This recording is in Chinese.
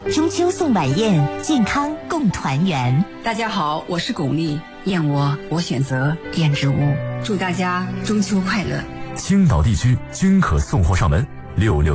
中秋送晚宴，健康共团圆。 大家好，我是巩俐，燕窝我选择燕之屋。祝大家中秋快乐。 青岛地区均可送货上门，66